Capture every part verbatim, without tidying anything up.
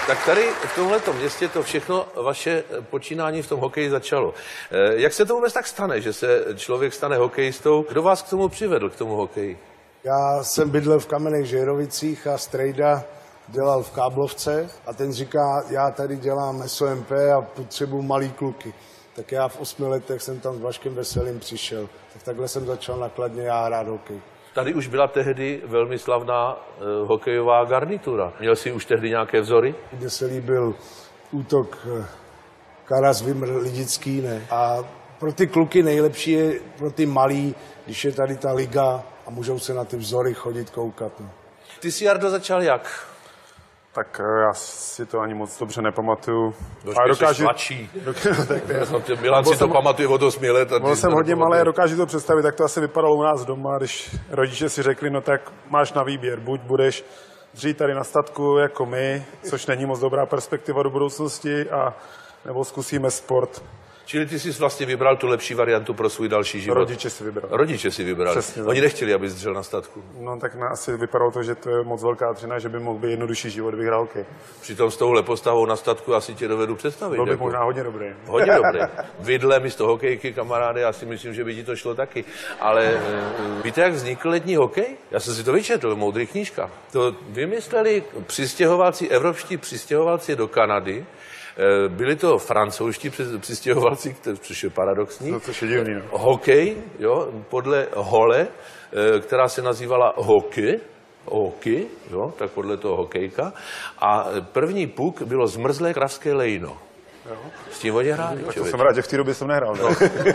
Tak tady v tomhletom městě to všechno vaše počínání v tom hokeji začalo. Jak se to vůbec tak stane, že se člověk stane hokejistou? Kdo vás k tomu přivedl, k tomu hokeji? Já jsem bydlel v Kamenných Žerovicích a strejda dělal v Káblovce a ten říká, já tady dělám S O M P a potřebuji malý kluky. Tak já v osmi letech jsem tam s Vaškem Veselým přišel. Tak takhle jsem začal na Kladně já hrát hokej. Tady už byla tehdy velmi slavná uh, hokejová garnitura. Měl jsi už tehdy nějaké vzory? Mně se líbil útok uh, Karas, Vimr, Lidický, ne. A pro ty kluky nejlepší je pro ty malý, když je tady ta liga a můžou se na ty vzory chodit koukat. Ne. Ty jsi, Jardo, začal jak? Tak já si to ani moc dobře nepamatuju. Ale dokážu... mladší. Milan si to jsem... pamatuje od osmi let. Byl jsem hodně malý a dokážu to představit, tak to asi vypadalo u nás doma, když rodiče si řekli, no tak máš na výběr, buď budeš dřít tady na statku jako my, což není moc dobrá perspektiva do budoucnosti, a nebo zkusíme sport. Čili ty jsi vlastně vybral tu lepší variantu pro svůj další život? Rodiče si vybrali. Rodiče si vybrali. Přesně. Oni nechtěli, abys dřel na statku. No tak na, asi vypadalo to, že to je moc velká dřina, že by mohl být jednodušší život, bych hrál hokej. Přitom s touhle postavou na statku asi tě dovedu představit. Byl bych jako... možná hodně dobrý. Hodně dobrý. Vidle místo hokejky, kamarády, já si myslím, že by ti to šlo taky. Ale uh, víte, jak vznikl letní hokej? Já jsem si to vyčetl, moudrý knížka. To vymysleli přistěhovalci, evropští přistěhovalci do Kanady. Byli to francouzští přistěhovalci, což je paradoxní. No, což je divný, no. Hokej, jo, podle hole, která se nazývala hockey, hockey, jo, tak podle toho hokejka. A první puk bylo zmrzlé kravské lejno. Jo. S tím oni hráli. Tak to jsem rád, že v té době jsem nehrál. No.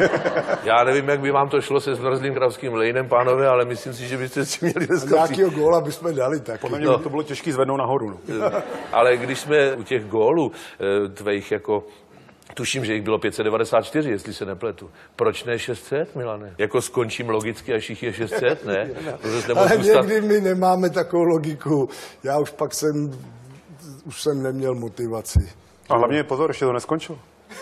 Já nevím, jak by vám to šlo se zmrzlým kravským lejnem, pánové, ale myslím si, že byste si měli dneska... Nějakýho góla bychom dali tak. Podle mě no. To bylo těžký zvednout nahoru. No. Ale když jsme u těch gólů tvých jako... Tuším, že jich bylo pět set devadesát čtyři, jestli se nepletu. Proč ne šest set, Milane? Jako skončím logicky, až jich je šest set, ne? Ale někdy my nemáme takovou logiku. Já už pak jsem, už jsem neměl motivaci. A hlavně pozor, ještě to neskončilo.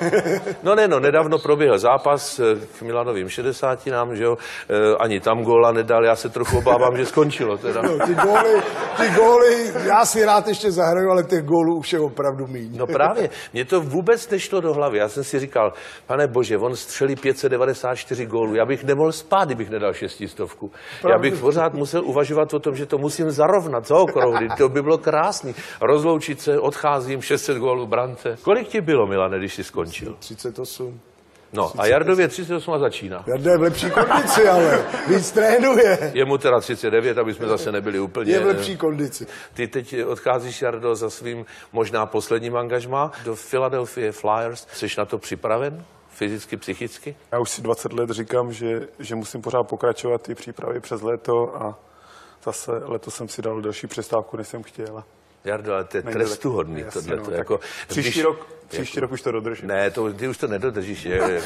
No ne, no, nedávno proběhl zápas k Milanovým šedesátinám, že jo, e, ani tam góla nedal, já se trochu obávám, že skončilo teda. No, ty góly, ty góly, já si rád ještě zahraju, ale těch gólů už je opravdu míň. No právě, mně to vůbec nešlo do hlavy, já jsem si říkal, pane bože, on střelí pět set devadesát čtyři gólů, já bych nemohl spát, kdybych nedal šestistovku. Já bych pořád musel uvažovat o tom, že to musím zarovnat za okrouhy, to by bylo krásný. Rozloučit se, odcházím, šest set gólů brance. Kolik ti bylo, Milane, když jsi skončil? třicet osm. No a Jardově třicet osm a začíná. Jardo je v lepší kondici, ale víc trénuje. Je mu teda třicet devět, aby jsme zase nebyli úplně... Je v lepší kondici. Ty teď odcházíš, Jardo, za svým možná posledním angažmá do Philadelphia Flyers. Jsi na to připraven? Fyzicky, psychicky? Já už si dvacet let říkám, že, že musím pořád pokračovat ty přípravy přes léto a zase letos jsem si dal další přestávku, než jsem chtěl. Jardo, ale to je trestuhodný. Jasně, tohle, no, jako, příští když, rok, příští jako, rok už to dodržím. Ne, to, ty už to nedodržíš. Je, jako,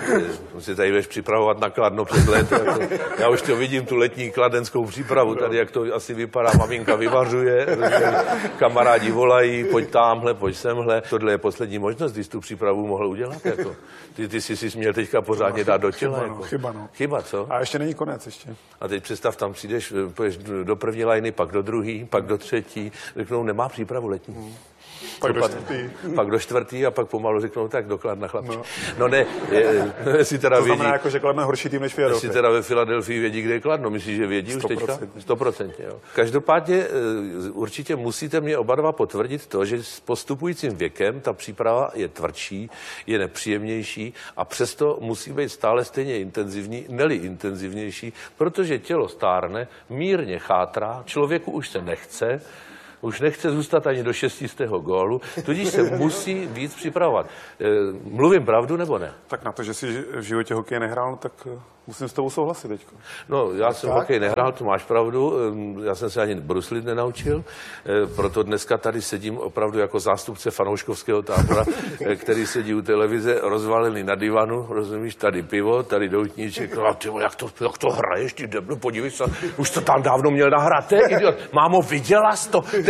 si tady budeš připravovat na Kladno přes léto. Jako, já už to vidím, tu letní kladenskou přípravu, tady jak to asi vypadá, maminka vyvařuje, kamarádi volají, pojď támhle, pojď semhle. Tohle je poslední možnost, když tu přípravu mohl udělat. Jako. Ty, ty jsi si směl teďka pořádně dát do těla. Chyba, jako. no, chyba, no. Chyba, co? A ještě není konec ještě. A teď představ, tam přijdeš, půjdeš do první lajny, pak do druhý, pak do třetí. Řeknou, nemá přípravu letní. Hmm. Pak do čtvrtý. Pak do čtvrtý a pak pomalu řeknou, tak do Kladna, chlapče. No, no ne, je, jestli teda to vědí... znamená, jako, že Kladno je horší tým než Philadelphia. Jestli teda ve Filadelfii vědí, kde je Kladno. Myslíš, že vědí už teďka? sto procent. Jo. Každopádně určitě musíte mě oba dva potvrdit to, že s postupujícím věkem ta příprava je tvrdší, je nepříjemnější a přesto musí být stále stejně intenzivní, neli intenzivnější, protože tělo stárne, mírně chátrá, člověku už se nechce, už nechce zůstat ani do šestistého gólu, tudíž se musí víc připravovat. Mluvím pravdu, nebo ne? Tak na to, že jsi v životě hokej nehrál, tak musím s tebou souhlasit teď. No, já jsem tak hokej nehrál, to máš pravdu, já jsem se ani bruslit nenaučil, proto dneska tady sedím opravdu jako zástupce fanouškovského tábora, který sedí u televize rozvalený na divanu, rozumíš, tady pivo, tady doutníček, no, tyvo, jak to, jak to hraješ, ty deblu, podívej se, už to tam dávno měl nahrát, to je idiot, mámo, viděla jsi to,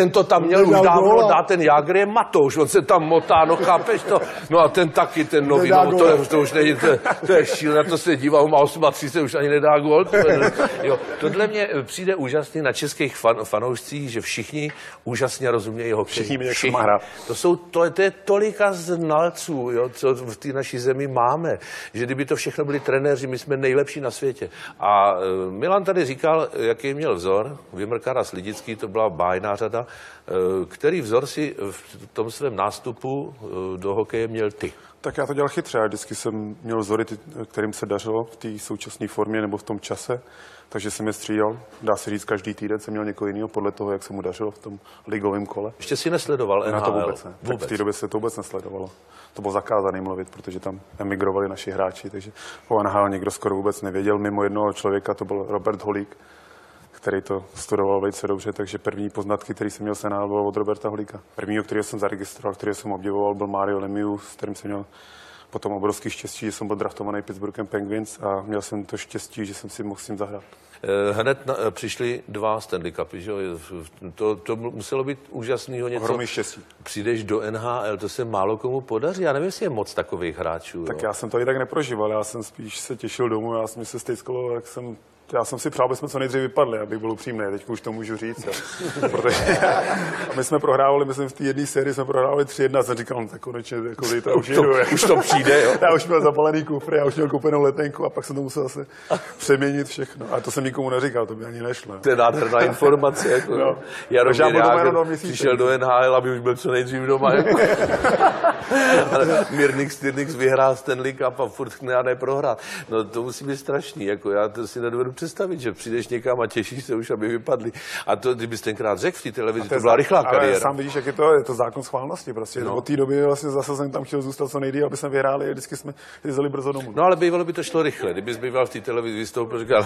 ten to tam měl už dávno dát, ten Jágr je Matouš, on se tam motá, no chápeš to? No a ten taky, ten nový, no, to, je, to už není, to, to je šílené, na to se dívá, má třicet osm, už ani nedá gól. Jo, tohle mě přijde úžasně na českých fan, fanoušcích, že všichni úžasně rozumějí hokej. Všichni ví, jak se má hrát. To, jsou, to, to je tolika znalců, jo, co v té naší zemi máme, že kdyby to všechno byli trenéři, my jsme nejlepší na světě. A Milan tady říkal, jaký měl vzor, Vymrkara Slidický, to byla bájná řada, který vzor si v tom svém nástupu do hokeje měl ty? Tak já to dělal chytře, já vždycky jsem měl vzory, kterým se dařilo v té současné formě nebo v tom čase, takže jsem je střídal. Dá se říct, každý týden jsem měl někoho jiného podle toho, jak se mu dařilo v tom ligovém kole. Ještě si nesledoval N H L? Na to vůbec ne. Vůbec. Tak v té době se to vůbec nesledovalo. To bylo zakázané mluvit, protože tam emigrovali naši hráči, takže o N H L někdo skoro vůbec nevěděl. Mimo jednoho člověka to byl Robert Holík, který to studoval velice dobře, takže první poznatky, který jsem měl se náhodou od Roberta Holíka. Prvního, kterého jsem zaregistroval, kterého jsem obdivoval, byl Mario Lemieux, s kterým jsem měl potom obrovský štěstí, že jsem byl draftovaný Pittsburghem Penguins a měl jsem to štěstí, že jsem si mohl s tím zahrát. Hned na, přišli dva Stanley Cupy, že jo? To, to muselo být úžasného něco. Ohromný štěstí. Přijdeš do N H L, to se málo komu podaří. Já nevím, jestli je moc takových hráčů. Tak jo? Já jsem to i tak neprožíval, já jsem spíš se těšil domů, já jsem se stejskalo, jak jsem Já jsem si přál, aby jsme co nejdřív vypadli, abych byl upřímný, teď už to můžu říct. Jo. Protože my jsme prohrávali, myslím, v té jedné sérii jsme prohrávali tři jedna, jsem říkal, no, tak konečně, jako to už jedu. To, už to přijde, jo. Já už měl zapalený kufr, já už měl koupenou letenku a pak jsem to musel zase přeměnit všechno. A to jsem nikomu neříkal, to by ani nešlo. To je nádherná informace. Jako, no. Jaromír Jágr přišel do N H L, aby už byl co nejdřív doma. Jako. Ale Mirnix Styrnix vyhrál Stanley Cup a furt ne a neprohrál. No to musí být strašný, jako já to si nedovedu představit, že přijdeš někam a těšíš se už, aby vypadli. A to, kdybys tenkrát řekl v té televizi, to, to byla rychlá kariéra. Ale sám vidíš, jak je to, je to zákon schválnosti prostě. No. Od té doby vlastně zase jsem tam chtěl zůstat co nejdýl, aby jsme vyhráli a vždycky jsme jezdili brzo domů. No ale bývalo by to šlo rychle. Kdybys býval v té televizi vystoupil, říkal,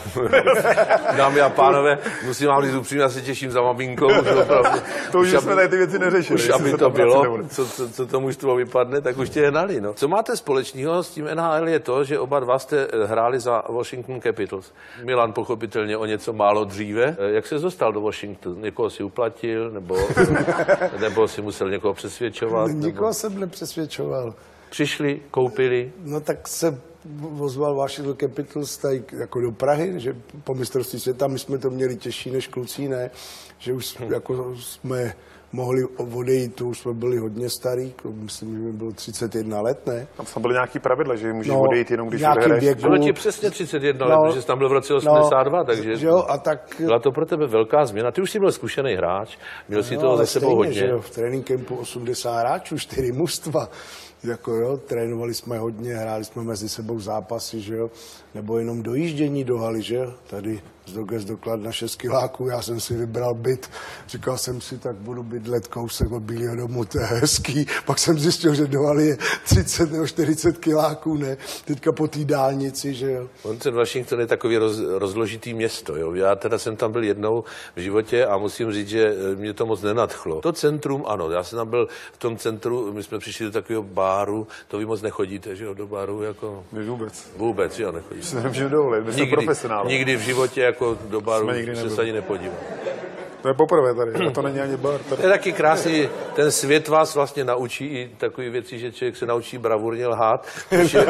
dámy a pánové, musím vám říct upřímně, já se těším za maminkou. To už jsme tady ty věci neřešili. Už aby to bylo, co, co, co tomu mužstvo vypadne, tak už tě hnali. No. Co máte společného s tím N H L je to, že oba dva jste hráli za Washington Capitals. Milan pochopitelně o něco málo dříve. Jak se dostal do Washingtonu? Někoho si uplatil, nebo, nebo si musel někoho přesvědčovat? Nikoho nebo... jsem nepřesvědčoval. Přišli, koupili? No tak se ozval Washington Capitals tady jako do Prahy, že po mistrovství světa my jsme to měli těžší než kluci, ne? Že už hmm. jako jsme mohli odejít, to už jsme byli hodně starý, myslím, že mi bylo třicet jedna let, ne? Tam byly nějaký pravidla, že můžeš no, odejít jenom, když odehraješ. Bylo ti přesně třicet jedna no, let, protože jsi tam byl v roce osmdesát dva, no, takže jo, a tak... byla to pro tebe velká změna. Ty už jsi byl zkušený hráč, měl jsi no, toho za sebou hodně. Že jo, v trénink campu osmdesát hráčů, čtyři mužstva. Jako jo, trénovali jsme hodně, hráli jsme mezi sebou zápasy, že jo, nebo jenom dojíždění do haly, že jo, tady z Doges do Kladna šest kiláků, já jsem si vybral byt, říkal jsem si, tak budu bydlet kousek od Bílého domu, to je hezký, pak jsem zjistil, že do haly je třicet nebo čtyřicet kiláků, ne, teďka po té dálnici, že jo. On ten Washington je takový roz, rozložitý město, jo, já teda jsem tam byl jednou v životě a musím říct, že mě to moc nenadchlo. To centrum, ano, já jsem tam byl v tom centru, my jsme přišli do takového báru, to vy moc nechodíte, že jo, do báru, jako... My vůbec. Vůbec, jo, nechodíte. Se nemůžeme dovolit, my jsme profesionálové. Nikdy v životě, jako do baru se ani nepodíval. To je poprvé tady, a to není ani bar. Tady. To je taky krásný, ten svět vás vlastně naučí i takové věci, že člověk se naučí bravurně lhát, což je,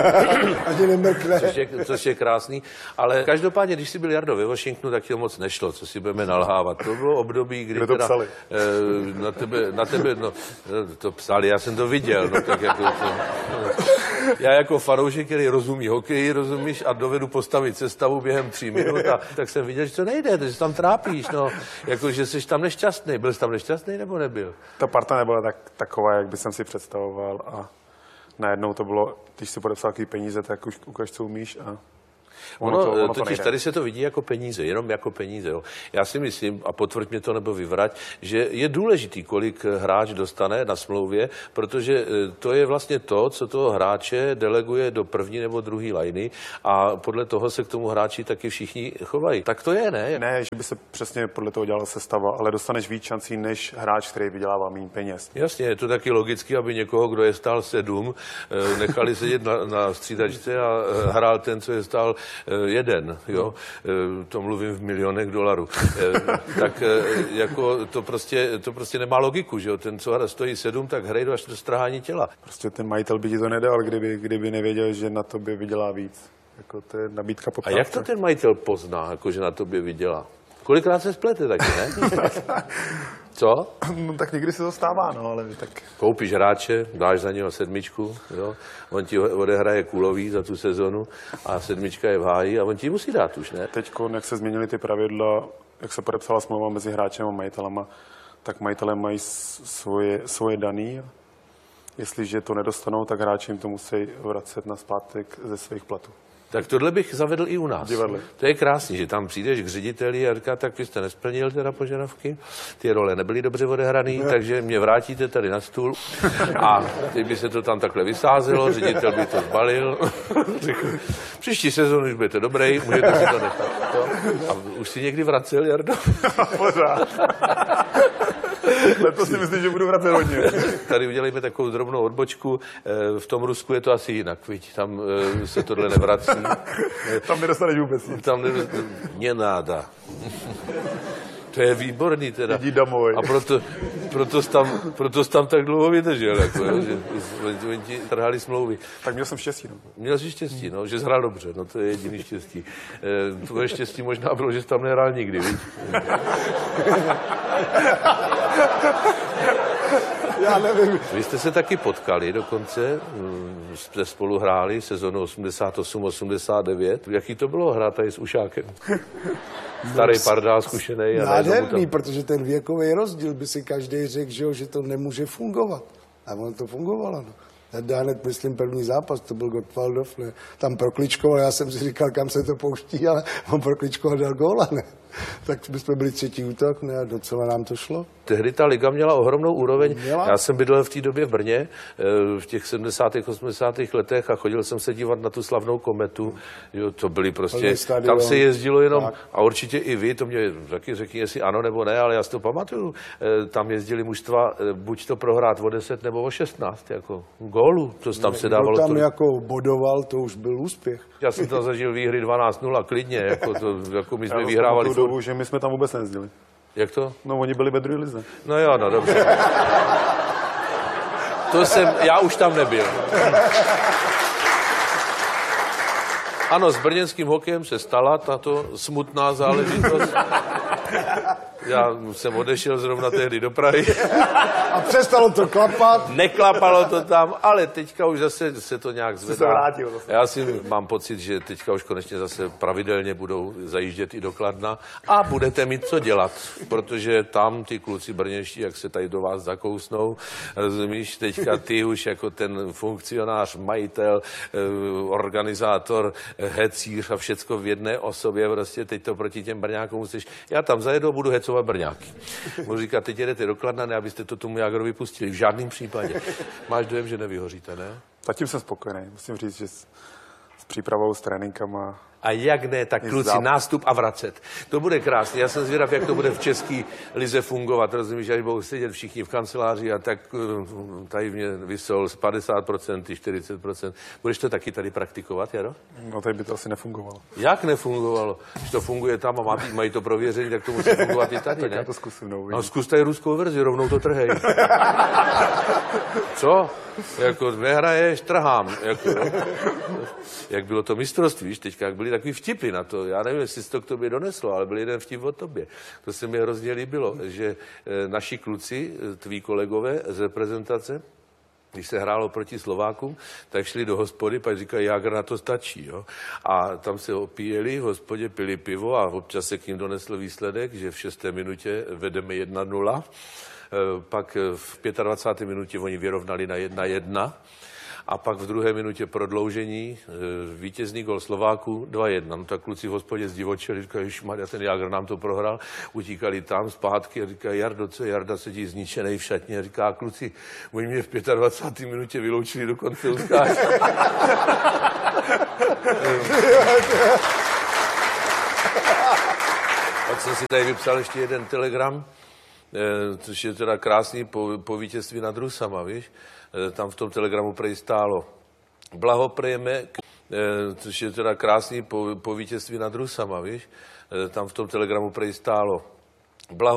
což je, což je krásný. Ale každopádně, když jsi byl, Jardo, ve Washingtonu, tak to moc nešlo, co si budeme nalhávat. To bylo období, kdy to teda, psali? Na tebe, na tebe, no, to psali, já jsem to viděl, no, tak jako to, já jako fanoušek, který rozumí hokeji, rozumíš, a dovedu postavit sestavu během tří minut, a tak jsem viděl, že to nejde, že se tam trápíš, no, jakože jsi tam nešťastný. Byl jsi tam nešťastný, nebo nebyl? Ta parta nebyla tak, taková, jak bych si představoval, a najednou to bylo, když si podepsal takový peníze, tak už ukaž, co umíš, a Ono, ono, to, ono totiž to tady se to vidí jako peníze, jenom jako peníze. Jo. Já si myslím, a potvrď mě to nebo vyvrať, že je důležitý, kolik hráč dostane na smlouvě, protože to je vlastně to, co toho hráče deleguje do první nebo druhé lajny, a podle toho se k tomu hráči taky všichni chovají. Tak to je, ne? Ne, že by se přesně podle toho dělala sestava, ale dostaneš víc šancí než hráč, který vydělává méně peněz. Jasně, je to taky logicky, aby někoho, kdo je stál sedm, nechali sedět na, na střídačce a hrál ten, co je stál jeden, jo, to mluvím v milionech dolarů, tak jako to prostě, to prostě nemá logiku, že jo, ten, co stojí sedm, tak hrej do až do strhání těla. Prostě ten majitel by ti to nedal, kdyby, kdyby nevěděl, že na tobě vydělá víc. Jako to je nabídka poptávka. A jak to ten majitel pozná, jako že na tobě vydělá? Kolikrát se splete taky, ne? Co? No tak někdy se to stává, no, ale tak... Koupíš hráče, dáš za něho sedmičku, jo? On ti odehraje kulový za tu sezonu a sedmička je v háji a on ti musí dát už, ne? Teď, jak se změnily ty pravidla, jak se podepsala smlouva mezi hráčem a majitelama, tak majitelé mají svoje, svoje daný. Jestliže to nedostanou, tak hráči jim to musí vracet na zpátek ze svých platů. Tak tohle bych zavedl i u nás. Divadle. To je krásný, že tam přijdeš k řediteli a říká, tak vy jste nesplnil teda požadavky, ty role nebyly dobře odehraný, ne. takže mě vrátíte tady na stůl a teď by se to tam takhle vysázelo, ředitel by to zbalil. Příští sezon už budete dobrý, můžete si to nechat. To. A už si někdy vracel, Jardo? Pořád. Letos si myslím, že budu vracet hodně. Tady udělejme takovou drobnou odbočku. V tom Rusku je to asi jinak, viď? Tam se tohle nevrací. Tam nedostaneš vůbec nic. Tam nedostaneš... Nenáda. To je výborný teda. A proto, proto, jsi tam, proto jsi tam tak dlouho vydržel, jako, jo, že oni ti trhali smlouvy. Tak měl jsem štěstí. No. Měl jsi štěstí, no, že jsi hrál dobře, no to je jediný štěstí. E, tvoje štěstí možná bylo, že jsi tam nehrál nikdy, víš? Já nevím. Vy jste se taky potkali dokonce, jste spolu hráli sezonu osmdesát osm osmdesát devět. Jaký to bylo hrát tady s Ušákem? Starý pardál, zkušenej. Nádherný, protože ten věkový rozdíl by si každý řekl, že, že to nemůže fungovat. A ono to fungovalo. No. Já hned myslím první zápas, to byl Gottwaldov, ne? Tam prokličkoval, já jsem si říkal, kam se to pouští, ale on prokličkoval dal góla, ne? Tak jsme byli třetí útok, ne? A docela nám to šlo. Tehdy ta liga měla ohromnou úroveň. Měla? Já jsem bydlel v té době v Brně, v těch sedmdesátých osmdesátých letech a chodil jsem se dívat na tu slavnou Kometu. Jo, to byly prostě, tam se jezdilo jenom, tak. A určitě i vy, to mě taky řekni, jestli ano nebo ne, ale já si to pamatuju. Tam jezdili mužstva, buď to prohrát o deset nebo o šestnáct, jako gólu, to tam ne, se dávalo. Kdo tam to... jako bodoval, to už byl úspěch. Já jsem tam zažil výhry dvanáct nula klidně, jako, to, jako my jsme já vyhrávali. Dobu, že my jsme tam vůbec nejezdili. Jak to? No, oni byli ve druhé lize. No jo, no dobře. To jsem, já už tam nebyl. Ano, s brněnským hokejem se stala tato smutná záležitost. Já jsem odešel zrovna tehdy do Prahy. A přestalo to klapat. Neklapalo to tam, ale teďka už zase se to nějak zvedá. Se vrátil zase. Já si mám pocit, že teďka už konečně zase pravidelně budou zajíždět i do Kladna a budete mít co dělat, protože tam ty kluci brněští, jak se tady do vás zakousnou, rozumíš, teďka ty už jako ten funkcionář, majitel, organizátor, hecíř a všecko v jedné osobě, prostě teď to proti těm Brňákům musíš. Já tam zajedu a budu hecovat Brňáky. Můžu říkat, teď jedete do Kladna, ne, abyste to tomu Jágrovi pustili. V žádném případě. Máš dojem, že nevyhoříte, ne? Zatím jsem spokojený. Musím říct, že s, s přípravou, s tréninkama. A jak ne, tak kluci, záp... nástup a vracet. To bude krásný. Já jsem zvědav, jak to bude v české lize fungovat. Rozumíš, až budou sedět všichni v kanceláři a tak tady mě vysol z padesát procent, čtyřicet procent. Budeš to taky tady praktikovat, Jaro? No tady by to asi nefungovalo. Jak nefungovalo? Když to funguje tam a má, mají to prověření, tak to musí fungovat i tady, ne? Já to zkusím, no. No zkus tady ruskou verzi, rovnou to trhej. Co? Jako nehraješ, trhám. Jako, jak bylo to mistrovství, víš, teďka, jak byly takový vtipy na to. Já nevím, jestli jsi to k tobě doneslo, ale byl jeden vtip o tobě. To se mi hrozně líbilo, že naši kluci, tví kolegové z reprezentace, když se hrálo proti Slovákům, tak šli do hospody, pak říkají, Jágr, na to stačí. Jo? A tam se opíjeli, v hospodě pili pivo a občas se k ním donesl výsledek, že v šesté minutě vedeme jedna nula. Pak v dvacáté páté minutě oni vyrovnali na jedna jedna. A pak v druhé minutě prodloužení, vítězný gol Slováků dva jedna. No tak kluci v hospodě zdivočeli, říkají, ježišmarja, ten Jágr nám to prohrál, utíkali tam zpátky a říkají, Jardo, co Jarda sedí zničenej v šatně a říká, kluci, oni mě v dvacáté páté minutě vyloučili do konce utkání. Pak jsem si tady vypsal ještě jeden telegram, což je teda krásný po, po vítězství nad Rusama, víš? Tam v tom telegramu prej stálo. Blahopřejeme k což je teda krásný po, po vítězství nad Rusama, víš? Tam v tom telegramu prej stálo. Blaho